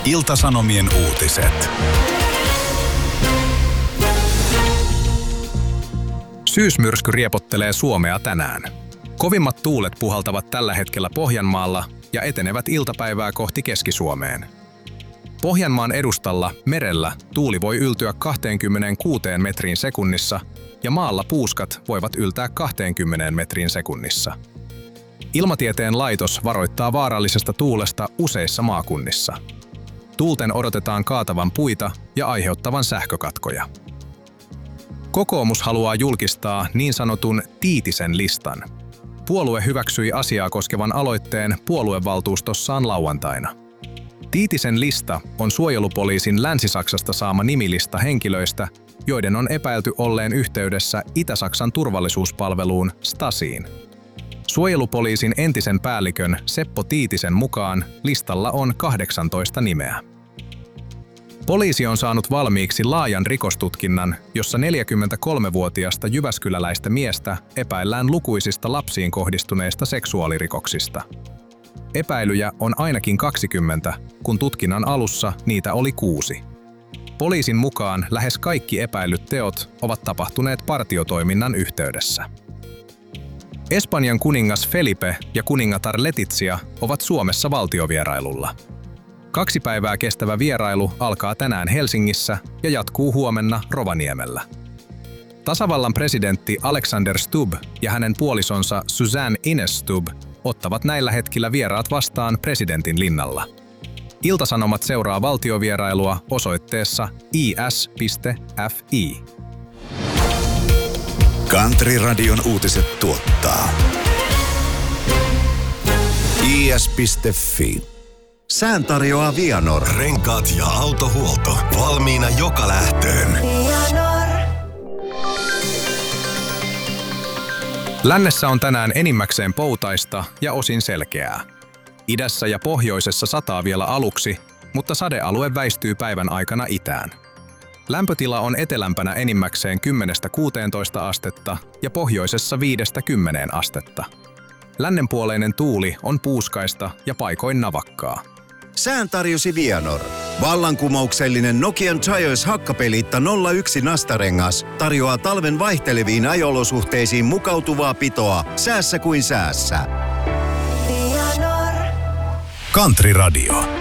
Ilta-Sanomien uutiset. Syysmyrsky riepottelee Suomea tänään. Kovimmat tuulet puhaltavat tällä hetkellä Pohjanmaalla ja etenevät iltapäivää kohti Keski-Suomeen. Pohjanmaan edustalla, merellä, tuuli voi yltyä 26 metriin sekunnissa ja maalla puuskat voivat yltää 20 metriin sekunnissa. Ilmatieteen laitos varoittaa vaarallisesta tuulesta useissa maakunnissa. Tuulten odotetaan kaatavan puita ja aiheuttavan sähkökatkoja. Kokoomus haluaa julkistaa niin sanotun Tiitisen listan. Puolue hyväksyi asiaa koskevan aloitteen puoluevaltuustossaan lauantaina. Tiitisen lista on suojelupoliisin Länsi-Saksasta saama nimilista henkilöistä, joiden on epäilty olleen yhteydessä Itä-Saksan turvallisuuspalveluun Stasiin. Suojelupoliisin entisen päällikön Seppo Tiitisen mukaan listalla on 18 nimeä. Poliisi on saanut valmiiksi laajan rikostutkinnan, jossa 43-vuotiasta jyväskyläläistä miestä epäillään lukuisista lapsiin kohdistuneista seksuaalirikoksista. Epäilyjä on ainakin 20, kun tutkinnan alussa niitä oli 6. Poliisin mukaan lähes kaikki epäillyt teot ovat tapahtuneet partiotoiminnan yhteydessä. Espanjan kuningas Felipe ja kuningatar Letizia ovat Suomessa valtiovierailulla. 2 päivää kestävä vierailu alkaa tänään Helsingissä ja jatkuu huomenna Rovaniemellä. Tasavallan presidentti Alexander Stubb ja hänen puolisonsa Suzanne Ines Stubb ottavat näillä hetkillä vieraat vastaan presidentin linnalla. Ilta-Sanomat seuraa valtiovierailua osoitteessa is.fi. Country-radion uutiset tuottaa is.fi. Sään tarjoaa Vianor. Renkaat ja autohuolto valmiina joka lähtöön. Lännessä on tänään enimmäkseen poutaista ja osin selkeää. Idässä ja pohjoisessa sataa vielä aluksi, mutta sadealue väistyy päivän aikana itään. Lämpötila on etelämpänä enimmäkseen 10–16 astetta ja pohjoisessa 5–10 astetta. Lännenpuoleinen tuuli on puuskaista ja paikoin navakkaa. Sään tarjosi Vianor. Vallankumouksellinen Nokian Tires hakkapeliitta 01 nastarengas tarjoaa talven vaihteleviin ajo-olosuhteisiin mukautuvaa pitoa säässä kuin säässä. Country Radio.